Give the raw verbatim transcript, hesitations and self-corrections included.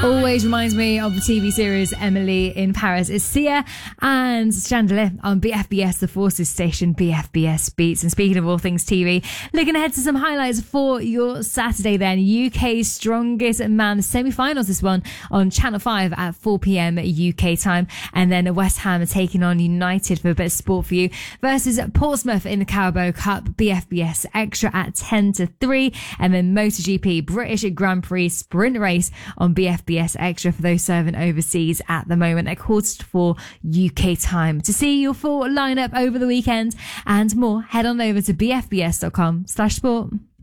Always reminds me of the T V series Emily in Paris. It's Sia and Chandelier on B F B S, the Forces station, B F B S Beats. And speaking of all things T V, looking ahead to some highlights for your Saturday then. U K's Strongest Man, the semi-finals, this one on Channel five at four p.m. U K time. And then West Ham are taking on United for a bit of sport for you versus Portsmouth in the Carabao Cup, B F B S Extra at ten to three. And then MotoGP British Grand Prix Sprint Race on B F B S Extra for those serving overseas at the moment at quarter to four U K time. To see your full lineup over the weekend and more, head on over to b f b s dot com slash sport.